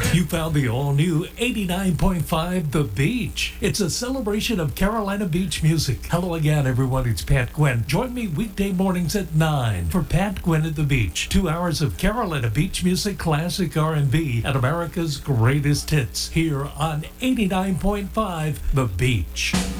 You found the all-new 89.5 The Beach. It's a celebration of Carolina Beach music. Hello again, everyone. It's Pat Gwynn. Join me weekday mornings at 9 for Pat Gwynn at the Beach. 2 hours of Carolina Beach music, classic R&B, and America's greatest hits here on 89.5 The Beach.